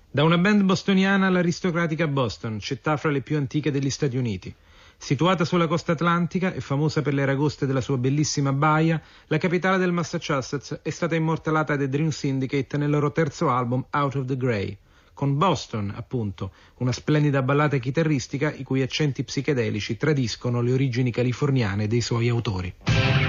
Da una band bostoniana all'aristocratica Boston, città fra le più antiche degli Stati Uniti. Situata sulla costa atlantica e famosa per le aragoste della sua bellissima baia, la capitale del Massachusetts è stata immortalata dai Dream Syndicate nel loro terzo album Out of the Grey, con Boston, appunto, una splendida ballata chitarristica i cui accenti psichedelici tradiscono le origini californiane dei suoi autori.